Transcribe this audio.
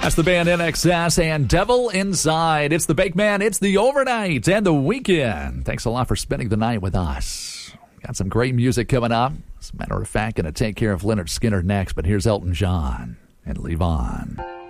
That's the band NXS and Devil Inside. It's the Bake Man, it's the overnight and the weekend. Thanks a lot for spending the night with us. Got some great music coming up. As a matter of fact, going to take care of Leonard Skinner next, but here's Elton John and Leave On.